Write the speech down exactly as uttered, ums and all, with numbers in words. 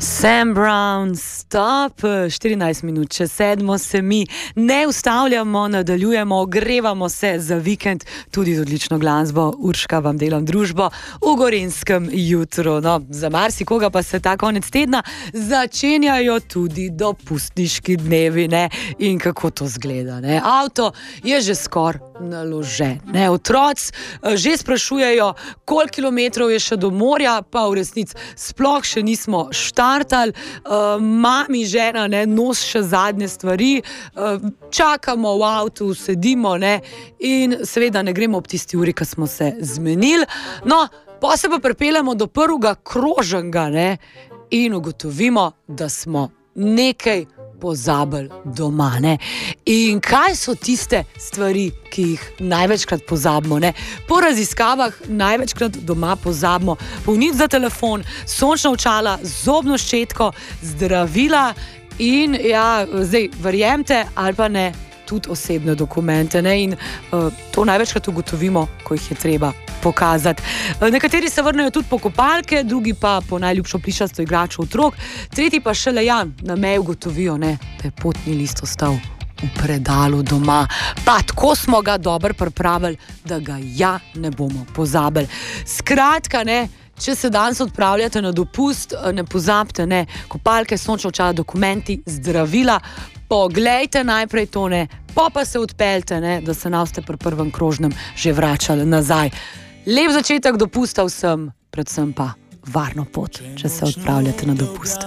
Sam Brown, stop, štirinajst minut čez sedmo se mi ne ustavljamo, nadaljujemo, ogrevamo se za vikend, tudi z odlično glasbo. Urška, vam delam družbo v Gorenjskem jutru. No, za marsikoga pa se ta konec tedna začenjajo tudi dopustniški dnevi, ne? In kako to zgleda, ne? Avto je že skoraj naložen, ne? Otroci že sprašujejo, koliko kilometrov je še do morja, pa v resnici sploh še nismo štartali, uh, mami, žena, ne, nos še zadnje stvari, uh, čakamo v avtu, sedimo, ne, in seveda ne gremo ob tisti uri, ko smo se zmenili. No, pa se pa pripeljemo do prvega kroženga, ne, in ugotovimo, da smo nekaj pozabili doma, ne. In kaj so tiste stvari, ki jih največkrat pozabimo, ne? Po raziskavah največkrat doma pozabimo polniti za telefon, sončna očala, zobno ščetko, zdravila in ja, zdaj, verjemite ali pa ne, tudi osebne dokumente, ne? In uh, to največkrat ugotovimo, ko jih je treba pokazati. Nekateri se vrnejo tudi po kopalke, drugi pa po najljubšo plišasto igračo otrok, tretji pa šele ja, na meji ugotovijo, ne, da je potni list ostal v predalu doma. Pa tako smo ga dobro pripravili, da ga ja ne bomo pozabili. Skratka, ne, če se danes odpravljate na dopust, ne pozabite, ne, kopalke, sončna očala, dokumenti, zdravila, poglejte najprej to, ne, pa pa se odpeljte, ne, da se ne boste pri prvem krožnem že vračali nazaj. Lep začetek dopusta vsem, predvsem pa varno pot, če se odpravljate na dopust.